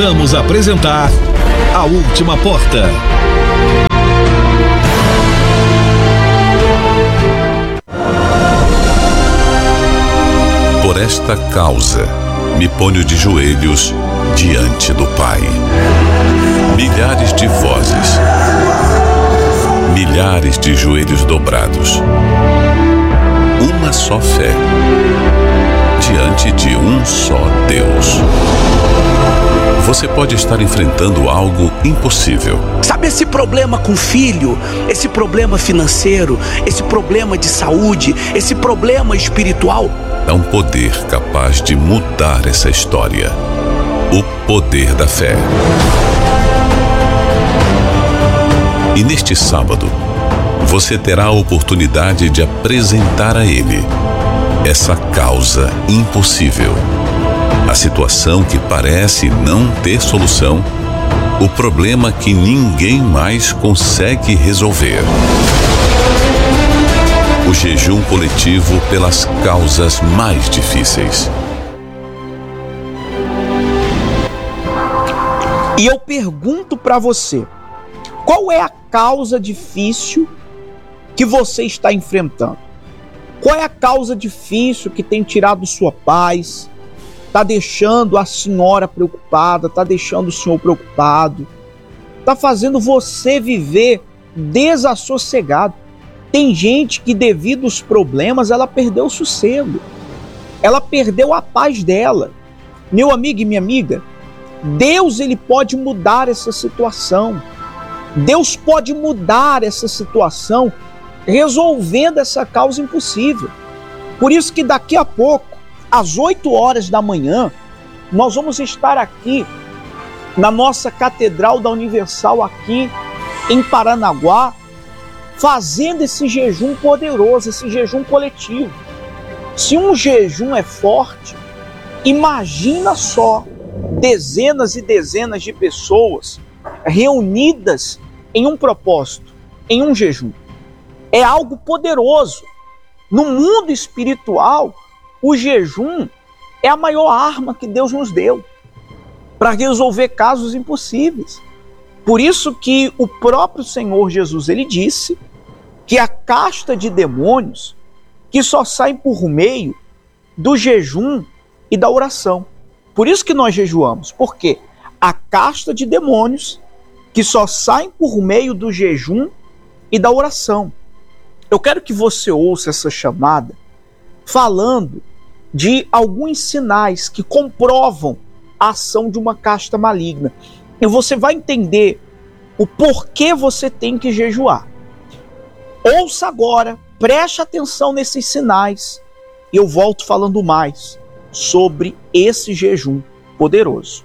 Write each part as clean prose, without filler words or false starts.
Voltamos a apresentar A Última Porta. Por esta causa, me ponho de joelhos diante do Pai. Milhares de vozes, milhares de joelhos dobrados. Uma só fé, diante de um só Deus. Você pode estar enfrentando algo impossível. Sabe esse problema com o filho, esse problema financeiro, esse problema de saúde, esse problema espiritual? Há um poder capaz de mudar essa história. O poder da fé. E neste sábado, você terá a oportunidade de apresentar a Ele essa causa impossível. A situação que parece não ter solução, o problema que ninguém mais consegue resolver. O jejum coletivo pelas causas mais difíceis. E eu pergunto para você, qual é a causa difícil que você está enfrentando? Qual é a causa difícil que tem tirado sua paz, está deixando a senhora preocupada, está deixando o senhor preocupado, está fazendo você viver desassossegado? Tem gente que, devido aos problemas, ela perdeu o sossego, ela perdeu a paz dela. Meu amigo e minha amiga, Deus, ele pode mudar essa situação. Deus pode mudar essa situação resolvendo essa causa impossível. Por isso que daqui a pouco, às 8 horas da manhã, nós vamos estar aqui na nossa Catedral da Universal aqui em Paranaguá, fazendo esse jejum poderoso, esse jejum coletivo. Se um jejum é forte, imagina só dezenas e dezenas de pessoas reunidas em um propósito, em um jejum. É algo poderoso. No mundo espiritual, o jejum é a maior arma que Deus nos deu para resolver casos impossíveis. Por isso que o próprio Senhor Jesus, ele disse que a casta de demônios que só saem por meio do jejum e da oração. Por isso que nós jejuamos, porque a casta de demônios que só saem por meio do jejum e da oração. Eu quero que você ouça essa chamada falando de alguns sinais que comprovam a ação de uma casta maligna. E você vai entender o porquê você tem que jejuar. Ouça agora, preste atenção nesses sinais e eu volto falando mais sobre esse jejum poderoso.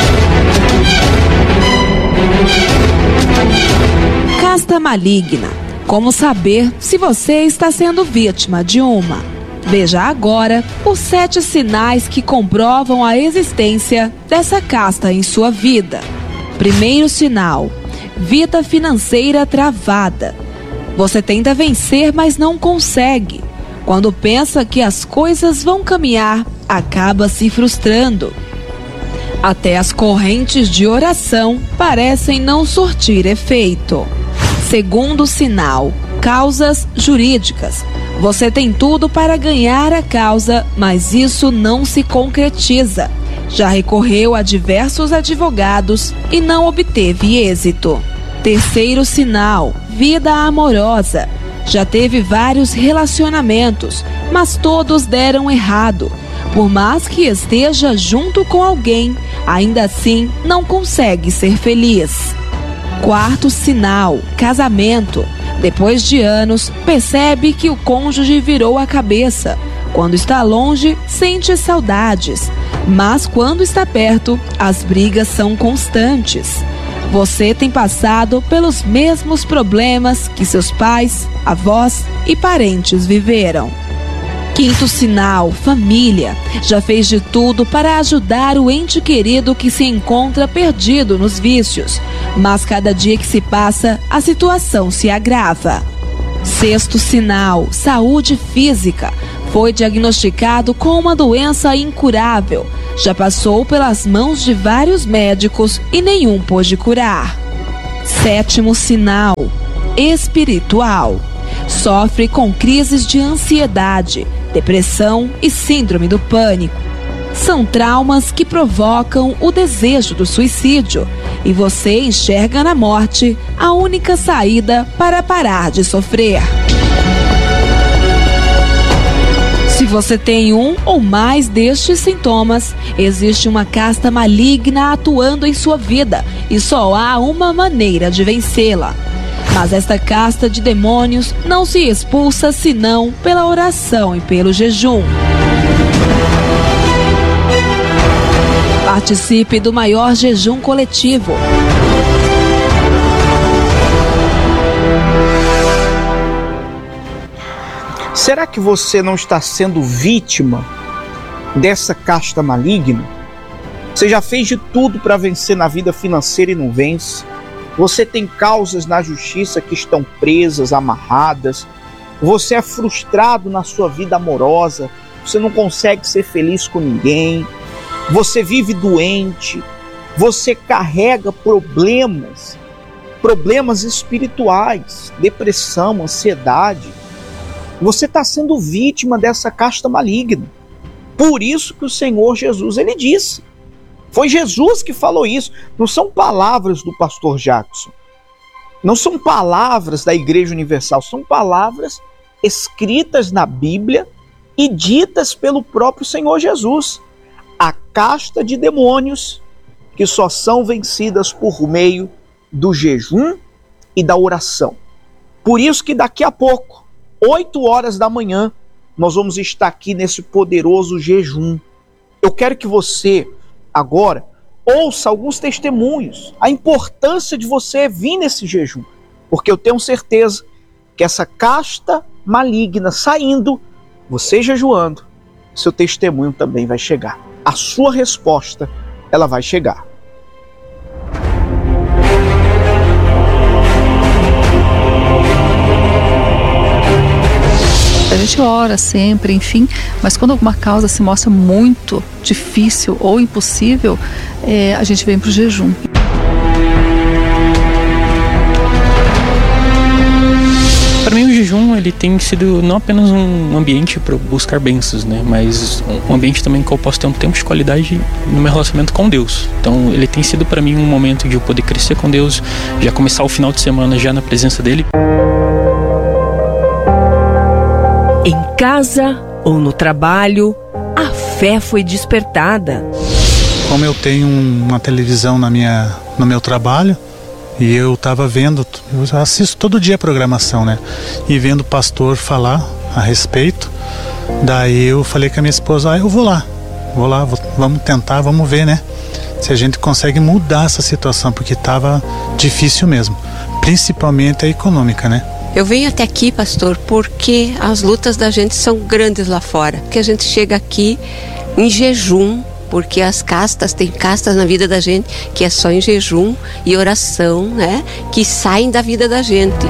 Casta maligna. Como saber se você está sendo vítima de uma? Veja agora os 7 sinais que comprovam a existência dessa casta em sua vida. Primeiro sinal: vida financeira travada. Você tenta vencer, mas não consegue. Quando pensa que as coisas vão caminhar, acaba se frustrando. Até as correntes de oração parecem não surtir efeito. Segundo sinal: causas jurídicas. Você tem tudo para ganhar a causa, mas isso não se concretiza. Já recorreu a diversos advogados e não obteve êxito. Terceiro sinal: vida amorosa. Já teve vários relacionamentos, mas todos deram errado. Por mais que esteja junto com alguém, ainda assim não consegue ser feliz. Quarto sinal: casamento. Depois de anos, percebe que o cônjuge virou a cabeça. Quando está longe, sente saudades. Mas quando está perto, as brigas são constantes. Você tem passado pelos mesmos problemas que seus pais, avós e parentes viveram. Quinto sinal: família. Já fez de tudo para ajudar o ente querido que se encontra perdido nos vícios, mas cada dia que se passa, a situação se agrava. Sexto sinal: saúde física. Foi diagnosticado com uma doença incurável. Já passou pelas mãos de vários médicos e nenhum pôde curar. 7º sinal: espiritual. Sofre com crises de ansiedade, depressão e síndrome do pânico. São traumas que provocam o desejo do suicídio e você enxerga na morte a única saída para parar de sofrer. Se você tem um ou mais destes sintomas, existe uma casta maligna atuando em sua vida e só há uma maneira de vencê-la. Mas esta casta de demônios não se expulsa senão pela oração e pelo jejum. Participe do maior jejum coletivo. Será que você não está sendo vítima dessa casta maligna? Você já fez de tudo para vencer na vida financeira e não vence. Você tem causas na justiça que estão presas, amarradas. Você é frustrado na sua vida amorosa. Você não consegue ser feliz com ninguém. Você vive doente. Você carrega problemas espirituais, depressão, ansiedade. Você está sendo vítima dessa casta maligna. Por isso que o Senhor Jesus, ele disse. Foi Jesus que falou isso. Não são palavras do pastor Jackson. Não são palavras da Igreja Universal. São palavras escritas na Bíblia e ditas pelo próprio Senhor Jesus. A casta de demônios que só são vencidas por meio do jejum e da oração. Por isso que daqui a pouco, 8 horas da manhã, nós vamos estar aqui nesse poderoso jejum. Eu quero que você agora ouça alguns testemunhos, a importância de você vir nesse jejum, porque eu tenho certeza que essa casta maligna saindo, você jejuando, seu testemunho também vai chegar. A sua resposta, ela vai chegar. A gente ora sempre, enfim, mas quando alguma causa se mostra muito difícil ou impossível, a gente vem para o jejum. Para mim o jejum ele tem sido não apenas um ambiente para buscar bênçãos, né, mas um ambiente também que eu posso ter um tempo de qualidade no meu relacionamento com Deus. Então ele tem sido para mim um momento de eu poder crescer com Deus, já começar o final de semana já na presença dele. Em casa ou no trabalho, a fé foi despertada. Como eu tenho uma televisão no meu trabalho, e eu estava vendo, eu assisto todo dia a programação, né? E vendo o pastor falar a respeito, daí eu falei com a minha esposa, eu vou lá, vamos tentar, vamos ver, né? Se a gente consegue mudar essa situação, porque estava difícil mesmo, principalmente a econômica, né? Eu venho até aqui, pastor, porque as lutas da gente são grandes lá fora. Porque a gente chega aqui em jejum, porque tem castas na vida da gente que é só em jejum e oração, né? Que saem da vida da gente.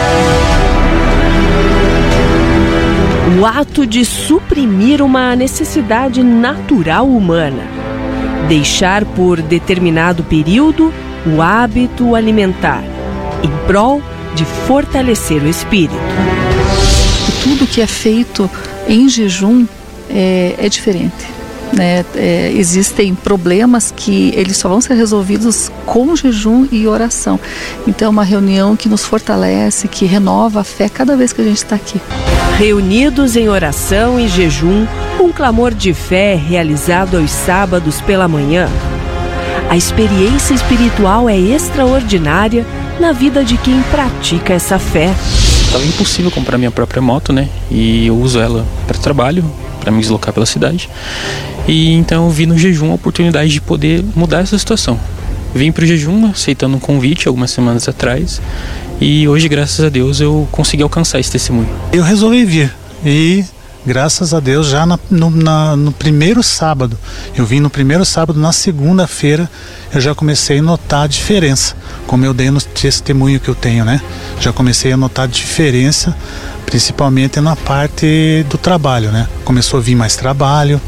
O ato de suprimir uma necessidade natural humana. Deixar por determinado período o hábito alimentar, em prol de fortalecer o espírito. E tudo que é feito em jejum é diferente, né? Existem problemas que eles só vão ser resolvidos com jejum e oração. Então é uma reunião que nos fortalece, que renova a fé cada vez que a gente está aqui. Reunidos em oração e jejum, um clamor de fé realizado aos sábados pela manhã. A experiência espiritual é extraordinária na vida de quem pratica essa fé. Estava impossível comprar minha própria moto, né? E eu uso ela para trabalho, para me deslocar pela cidade. E então eu vi no jejum a oportunidade de poder mudar essa situação. Vim para o jejum aceitando um convite algumas semanas atrás. E hoje, graças a Deus, eu consegui alcançar esse testemunho. Eu resolvi vir e, graças a Deus, já no primeiro sábado, eu vim no primeiro sábado, na segunda-feira, eu já comecei a notar a diferença, como eu dei no testemunho que eu tenho, né? Já comecei a notar a diferença, principalmente na parte do trabalho, né? Começou a vir mais trabalho,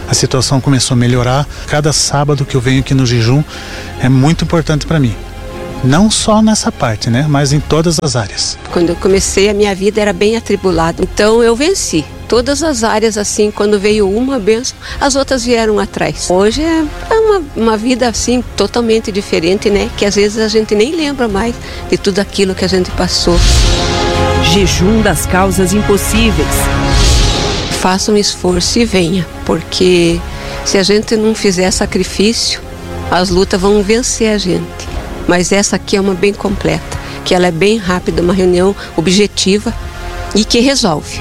a situação começou a melhorar. Cada sábado que eu venho aqui no jejum é muito importante para mim. Não só nessa parte, né? Mas em todas as áreas. Quando eu comecei, a minha vida era bem atribulada. Então eu venci. Todas as áreas, assim, quando veio uma bênção, as outras vieram atrás. Hoje é uma vida, assim, totalmente diferente, né? Que às vezes a gente nem lembra mais de tudo aquilo que a gente passou. Jejum das causas impossíveis. Faça um esforço e venha, porque se a gente não fizer sacrifício, as lutas vão vencer a gente. Mas essa aqui é uma bem completa, que ela é bem rápida, uma reunião objetiva e que resolve.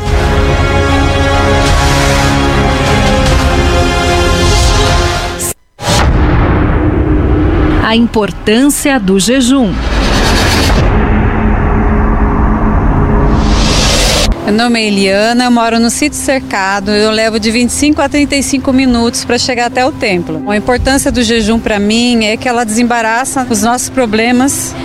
A importância do jejum. Meu nome é Eliana, eu moro no sítio cercado, eu levo de 25 a 35 minutos para chegar até o templo. A importância do jejum para mim é que ela desembaraça os nossos problemas,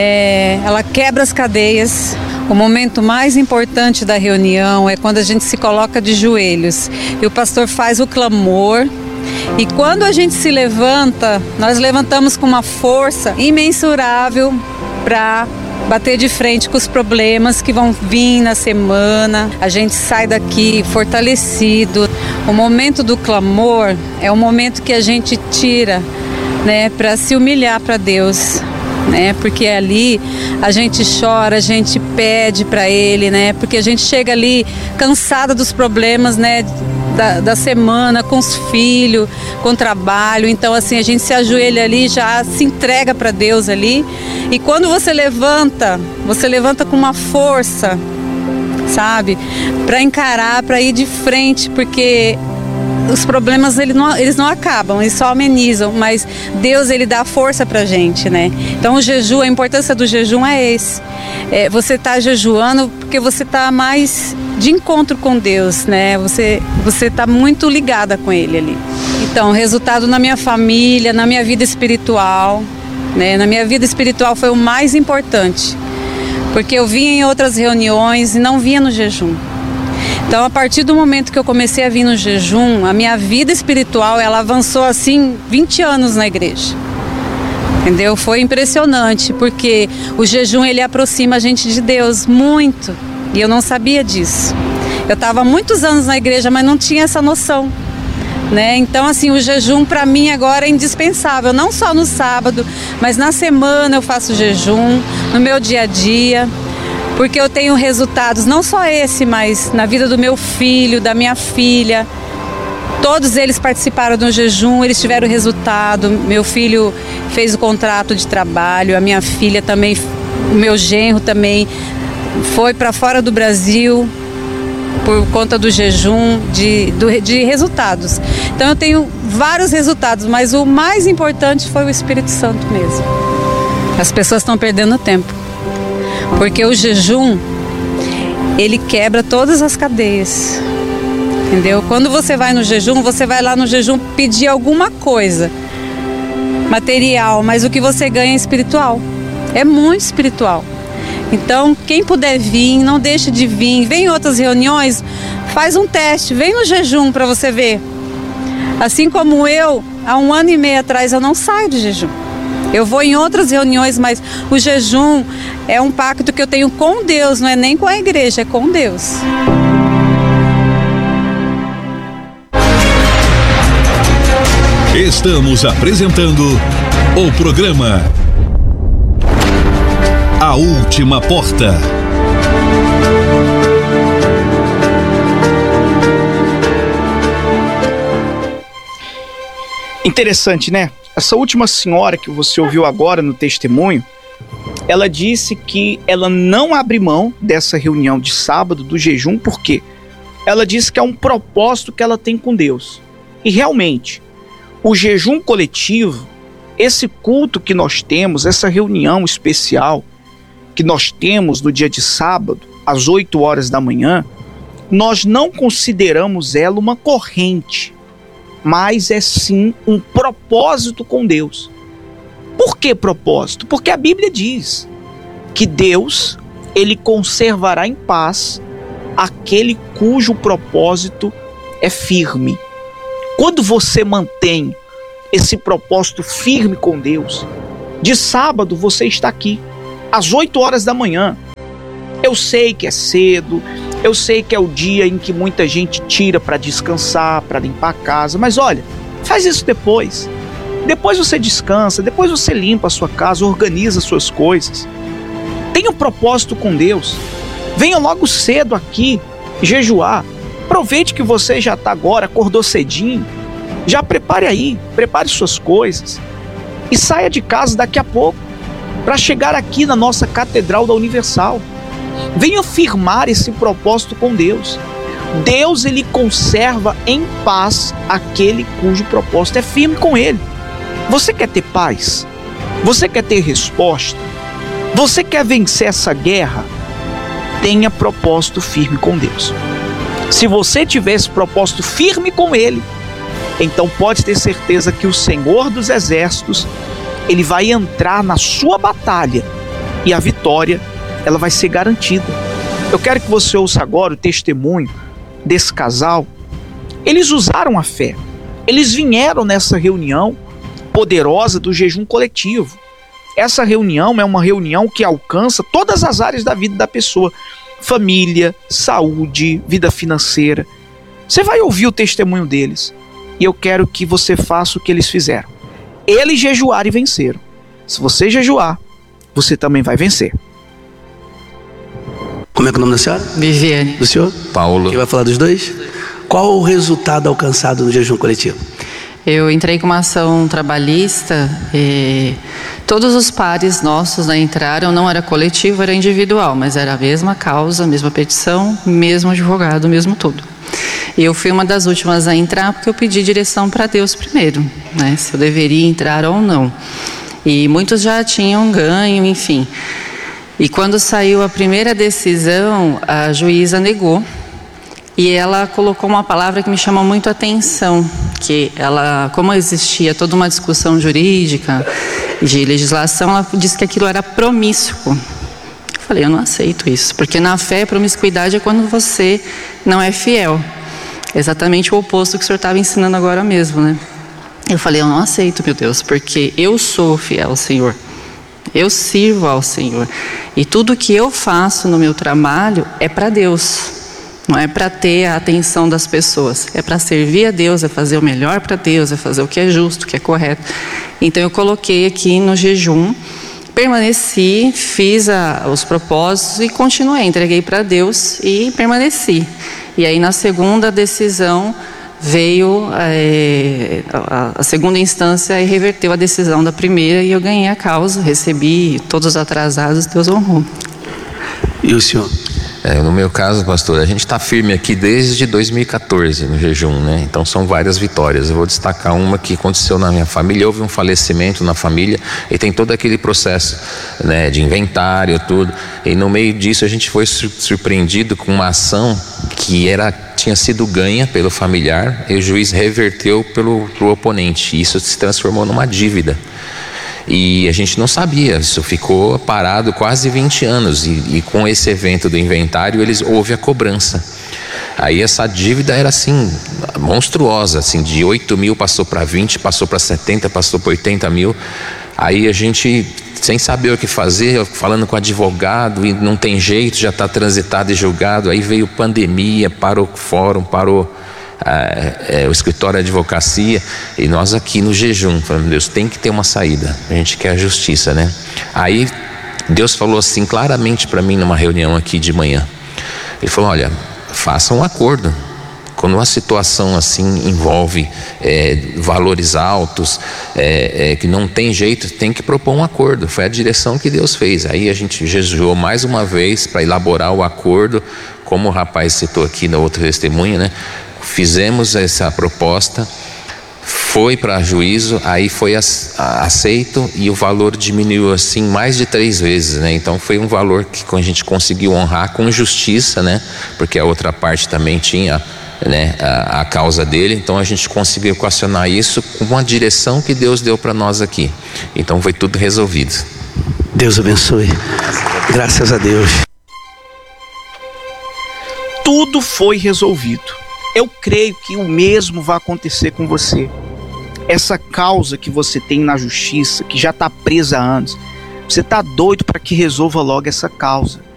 ela quebra as cadeias. O momento mais importante da reunião é quando a gente se coloca de joelhos e o pastor faz o clamor. E quando a gente se levanta, nós levantamos com uma força imensurável para bater de frente com os problemas que vão vir na semana. A gente sai daqui fortalecido. O momento do clamor é o momento que a gente tira, né, para se humilhar para Deus, né? Porque ali a gente chora, a gente pede para Ele, né? Porque a gente chega ali cansada dos problemas, né? Da semana, com os filhos, com o trabalho. Então assim, a gente se ajoelha ali, já se entrega para Deus ali. E quando você levanta com uma força, sabe? Para encarar, para ir de frente, porque os problemas eles não acabam, eles só amenizam, mas Deus ele dá força pra gente, né? Então o jejum, a importância do jejum é esse. Você está jejuando porque você está mais de encontro com Deus, né? Você está muito ligada com Ele ali. Então, resultado na minha família, na minha vida espiritual, né? Na minha vida espiritual foi o mais importante, porque eu vinha em outras reuniões e não vinha no jejum. Então, a partir do momento que eu comecei a vir no jejum, a minha vida espiritual, ela avançou assim 20 anos na igreja. Entendeu? Foi impressionante, porque o jejum ele aproxima a gente de Deus muito, e eu não sabia disso. Eu estava há muitos anos na igreja, mas não tinha essa noção, né? Então assim, o jejum para mim agora é indispensável, não só no sábado, mas na semana eu faço jejum, no meu dia a dia, porque eu tenho resultados, não só esse, mas na vida do meu filho, da minha filha. Todos eles participaram do jejum, eles tiveram resultado. Meu filho fez o contrato de trabalho, a minha filha também, o meu genro também foi para fora do Brasil por conta do jejum, de resultados. Então eu tenho vários resultados, mas o mais importante foi o Espírito Santo mesmo. As pessoas estão perdendo tempo, porque o jejum, ele quebra todas as cadeias. Entendeu? Quando você vai no jejum, você vai lá no jejum pedir alguma coisa material, mas o que você ganha é espiritual. É muito espiritual. Então, quem puder vir, não deixe de vir. Vem em outras reuniões, faz um teste, vem no jejum para você ver. Assim como eu, há 1 ano e meio atrás, eu não saio de jejum. Eu vou em outras reuniões, mas o jejum é um pacto que eu tenho com Deus, não é nem com a igreja, é com Deus. Estamos apresentando o programa A Última Porta. Interessante, né? Essa última senhora que você ouviu agora no testemunho, ela disse que ela não abre mão dessa reunião de sábado, do jejum, porque ela disse que é um propósito que ela tem com Deus. E realmente, o jejum coletivo, esse culto que nós temos, essa reunião especial que nós temos no dia de sábado, às 8 horas da manhã, nós não consideramos ela uma corrente, mas é sim um propósito com Deus. Por que propósito? Porque a Bíblia diz que Deus, ele conservará em paz aquele cujo propósito é firme. Quando você mantém esse propósito firme com Deus, de sábado você está aqui, às 8 horas da manhã. Eu sei que é cedo, eu sei que é o dia em que muita gente tira para descansar, para limpar a casa, mas olha, faz isso depois. Depois você descansa, depois você limpa a sua casa, organiza suas coisas. Tenha um propósito com Deus. Venha logo cedo aqui jejuar. Aproveite que você já está agora, acordou cedinho. Já prepare aí, prepare suas coisas. E saia de casa daqui a pouco, para chegar aqui na nossa Catedral da Universal. Venha firmar esse propósito com Deus. Deus, ele conserva em paz aquele cujo propósito é firme com ele. Você quer ter paz? Você quer ter resposta? Você quer vencer essa guerra? Tenha propósito firme com Deus. Se você tiver esse propósito firme com ele, então pode ter certeza que o Senhor dos Exércitos, ele vai entrar na sua batalha e a vitória, ela vai ser garantida. Eu quero que você ouça agora o testemunho desse casal. Eles usaram a fé. Eles vieram nessa reunião poderosa do jejum coletivo. Essa reunião é uma reunião que alcança todas as áreas da vida da pessoa. Família, saúde, vida financeira. Você vai ouvir o testemunho deles. E eu quero que você faça o que eles fizeram. Eles jejuaram e venceram. Se você jejuar, você também vai vencer. Como é que é o nome da senhora? Viviane. Do senhor? Paulo. Quem vai falar dos dois? Qual o resultado alcançado no jejum coletivo? Eu entrei com uma ação trabalhista e todos os pares nossos entraram, não era coletivo, era individual, mas era a mesma causa, a mesma petição, mesmo advogado, mesmo tudo. E eu fui uma das últimas a entrar porque eu pedi direção para Deus primeiro, né, se eu deveria entrar ou não. E muitos já tinham ganho, enfim. E quando saiu a primeira decisão, a juíza negou. E ela colocou uma palavra que me chamou muito a atenção, que ela, como existia toda uma discussão jurídica, de legislação, ela disse que aquilo era promíscuo. Eu falei, eu não aceito isso, porque na fé, promiscuidade é quando você não é fiel. Exatamente o oposto que o senhor estava ensinando agora mesmo, né? Eu falei, eu não aceito, meu Deus, porque eu sou fiel ao Senhor. Eu sirvo ao Senhor. E tudo que eu faço no meu trabalho é para Deus. Não é para ter a atenção das pessoas, é para servir a Deus, é fazer o melhor para Deus, é fazer o que é justo, o que é correto. Então eu coloquei aqui no jejum, permaneci, fiz os propósitos e continuei, entreguei para Deus e permaneci. E aí na segunda decisão veio a segunda instância e reverteu a decisão da primeira e eu ganhei a causa, recebi todos os atrasados, Deus honrou. E o senhor? No meu caso, pastor, a gente está firme aqui desde 2014 no jejum, né? Então são várias vitórias. Eu vou destacar uma que aconteceu na minha família. Houve um falecimento na família e tem todo aquele processo, né, de inventário, tudo. E no meio disso a gente foi surpreendido com uma ação que tinha sido ganha pelo familiar e o juiz reverteu pro oponente. E isso se transformou numa dívida. E a gente não sabia, isso ficou parado quase 20 anos e com esse evento do inventário houve a cobrança. Aí essa dívida era assim, monstruosa, assim, de 8 mil passou para 20, passou para 70, passou para 80 mil. Aí a gente, sem saber o que fazer, falando com o advogado e não tem jeito, já está transitado e julgado. Aí veio pandemia, parou o fórum, parou o escritório de advocacia e nós aqui no jejum, falando, Deus, tem que ter uma saída, a gente quer a justiça, né? Aí Deus falou assim claramente para mim numa reunião aqui de manhã, ele falou, olha, faça um acordo. Quando uma situação assim envolve valores altos, que não tem jeito, tem que propor um acordo. Foi a direção que Deus fez. Aí a gente jejuou mais uma vez para elaborar o acordo, como o rapaz citou aqui no outro testemunho, né? Fizemos essa proposta, foi para juízo, aí foi aceito e o valor diminuiu assim mais de 3 vezes, né? Então foi um valor que a gente conseguiu honrar com justiça, né? Porque a outra parte também tinha, né, a causa dele, então a gente conseguiu equacionar isso com a direção que Deus deu para nós aqui. Então foi tudo resolvido. Deus abençoe. Graças a Deus. Tudo foi resolvido. Eu creio que o mesmo vai acontecer com você. Essa causa que você tem na justiça, que já está presa há anos, você está doido para que resolva logo essa causa.